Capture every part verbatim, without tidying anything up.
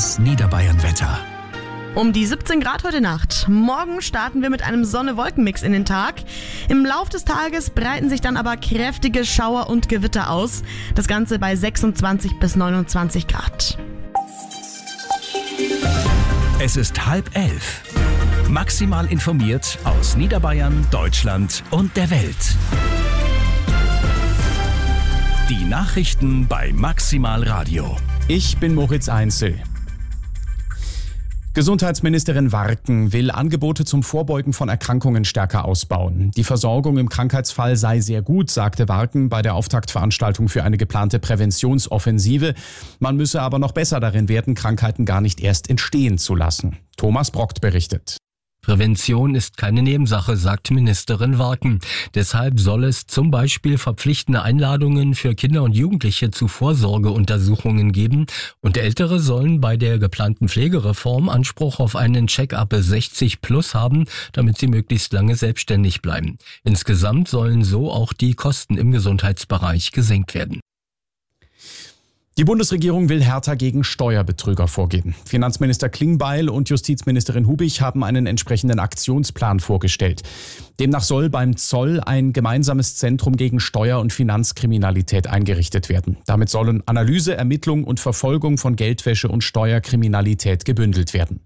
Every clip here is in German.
Das Niederbayern-Wetter. Um die siebzehn Grad heute Nacht. Morgen starten wir mit einem Sonne-Wolken-Mix in den Tag. Im Lauf des Tages breiten sich dann aber kräftige Schauer und Gewitter aus. Das Ganze bei sechsundzwanzig bis neunundzwanzig Grad. Es ist halb elf. Maximal informiert aus Niederbayern, Deutschland und der Welt. Die Nachrichten bei Maximal Radio. Ich bin Moritz Einzel. Gesundheitsministerin Warken will Angebote zum Vorbeugen von Erkrankungen stärker ausbauen. Die Versorgung im Krankheitsfall sei sehr gut, sagte Warken bei der Auftaktveranstaltung für eine geplante Präventionsoffensive. Man müsse aber noch besser darin werden, Krankheiten gar nicht erst entstehen zu lassen. Thomas Brockt berichtet. Prävention ist keine Nebensache, sagt Ministerin Warken. Deshalb soll es zum Beispiel verpflichtende Einladungen für Kinder und Jugendliche zu Vorsorgeuntersuchungen geben und Ältere sollen bei der geplanten Pflegereform Anspruch auf einen Check-up sechzig plus haben, damit sie möglichst lange selbstständig bleiben. Insgesamt sollen so auch die Kosten im Gesundheitsbereich gesenkt werden. Die Bundesregierung will härter gegen Steuerbetrüger vorgehen. Finanzminister Klingbeil und Justizministerin Hubig haben einen entsprechenden Aktionsplan vorgestellt. Demnach soll beim Zoll ein gemeinsames Zentrum gegen Steuer- und Finanzkriminalität eingerichtet werden. Damit sollen Analyse, Ermittlung und Verfolgung von Geldwäsche und Steuerkriminalität gebündelt werden.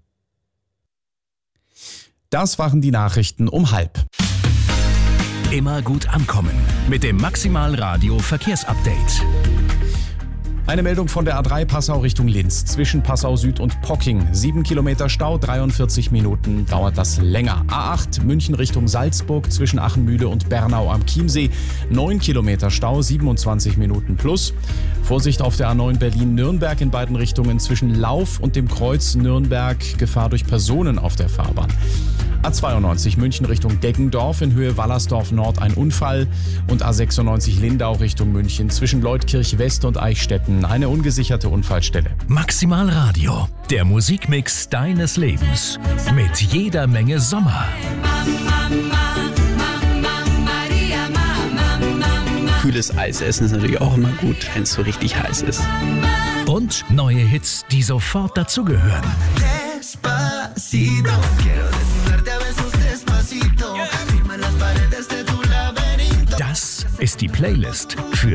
Das waren die Nachrichten um halb. Immer gut ankommen mit dem Maximal Radio Verkehrsupdate. Eine Meldung von der A drei Passau Richtung Linz. Zwischen Passau Süd und Pocking. Sieben Kilometer Stau, dreiundvierzig Minuten dauert das länger. A acht München Richtung Salzburg zwischen Achenmühle und Bernau am Chiemsee. Neun Kilometer Stau, siebenundzwanzig Minuten plus. Vorsicht auf der A neun Berlin-Nürnberg in beiden Richtungen zwischen Lauf und dem Kreuz Nürnberg. Gefahr durch Personen auf der Fahrbahn. A zweiundneunzig München Richtung Deggendorf in Höhe Wallersdorf Nord ein Unfall und A sechsundneunzig Lindau Richtung München zwischen Leutkirch West und Eichstätten eine ungesicherte Unfallstelle. Maximal Radio, der Musikmix deines Lebens mit jeder Menge Sommer. Kühles Eis essen ist natürlich auch immer gut, wenn es so richtig heiß ist. Und neue Hits, die sofort dazugehören. Das ist die Playlist für